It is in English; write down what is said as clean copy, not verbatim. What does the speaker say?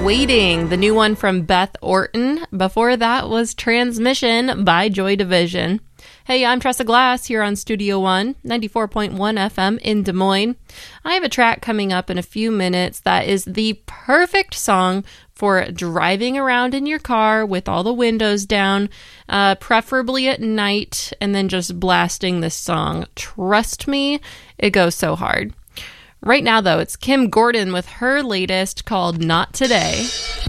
Waiting, the new one from Beth Orton. Before that was Transmission by Joy Division. Hey, I'm Tressa Glass here on Studio One, 94.1 FM in Des Moines. I have a track coming up in a few minutes that is the perfect song for driving around in your car with all the windows down, preferably at night, and then just blasting this song. Trust me, it goes so hard. Right now, though, it's Kim Gordon with her latest called Not Today.